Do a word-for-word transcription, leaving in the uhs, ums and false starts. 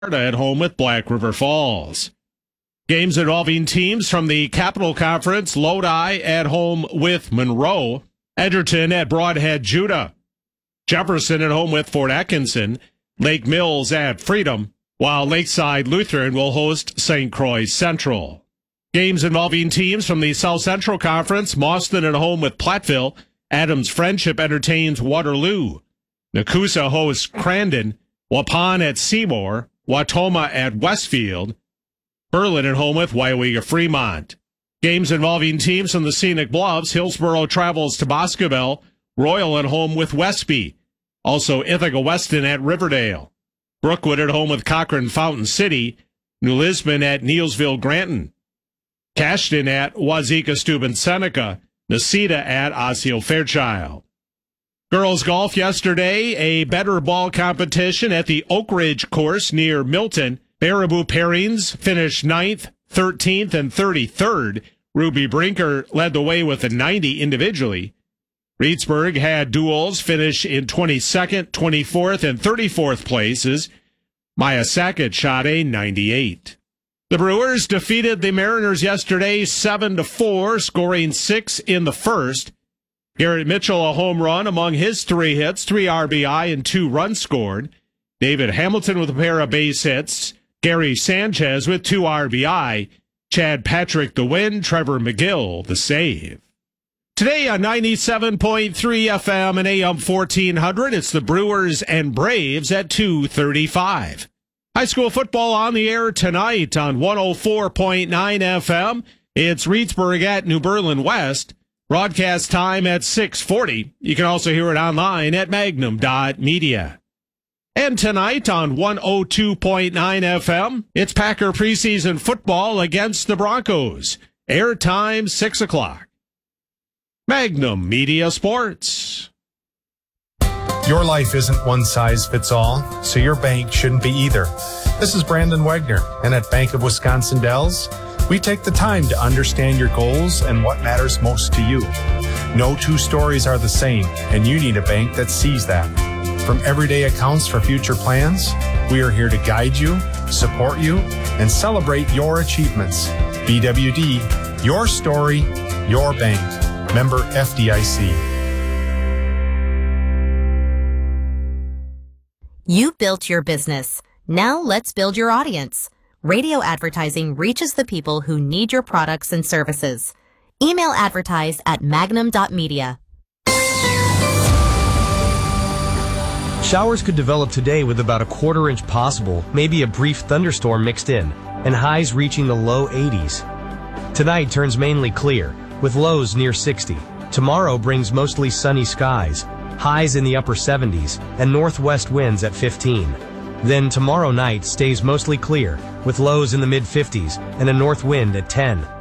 at home with Black River Falls. Games involving teams from the Capital Conference, Lodi at home with Monroe, Edgerton at Broadhead Judah, Jefferson at home with Fort Atkinson, Lake Mills at Freedom, while Lakeside Lutheran will host Saint Croix Central. Games involving teams from the South Central Conference, Mauston at home with Platteville, Adams Friendship entertains Waterloo, Nakusa hosts Crandon, Waupun at Seymour, Watoma at Westfield, Berlin at home with Waiwega Fremont. Games involving teams from the Scenic Bluffs, Hillsborough travels to Boscobel, Royal at home with Westby. Also Ithaca Weston at Riverdale. Brookwood at home with Cochrane Fountain City, New Lisbon at Neilsville Granton. Cashton at Wazeeka Steuben Seneca, Necedah at Osseo Fairchild. Girls golf yesterday, a better ball competition at the Oak Ridge course near Milton. Baraboo Pairings finished ninth, thirteenth, and thirty-third. Ruby Brinker led the way with a ninety individually. Reedsburg had duels finish in twenty-second, twenty-fourth, and thirty-fourth places. Maya Sackett shot a ninety-eight. The Brewers defeated the Mariners yesterday seven to four, scoring six in the first. Garrett Mitchell a home run among his three hits, three R B I and two runs scored. David Hamilton with a pair of base hits. Gary Sanchez with two R B I. Chad Patrick the win. Trevor McGill the save. Today on ninety-seven point three F M and A M fourteen hundred, it's the Brewers and Braves at two thirty-five. High school football on the air tonight on one oh four point nine F M. It's Reedsburg at New Berlin West. Broadcast time at six forty. You can also hear it online at magnum dot media. And tonight on one oh two point nine F M, it's Packer preseason football against the Broncos. Airtime six o'clock. Magnum Media Sports. Your life isn't one size fits all, so your bank shouldn't be either. This is Brandon Wegner, and at Bank of Wisconsin Dells, we take the time to understand your goals and what matters most to you. No two stories are the same, and you need a bank that sees that. From everyday accounts for future plans, we are here to guide you, support you, and celebrate your achievements. B W D, your story, your bank. Member F D I C. You built your business. Now let's build your audience. Radio advertising reaches the people who need your products and services. Email advertise at magnum dot media. Showers could develop today with about a quarter inch possible, maybe a brief thunderstorm mixed in, and highs reaching the low eighties. Tonight turns mainly clear, with lows near sixty. Tomorrow brings mostly sunny skies, highs in the upper seventies, and northwest winds at fifteen. Then tomorrow night stays mostly clear, with lows in the mid fifties and a north wind at ten.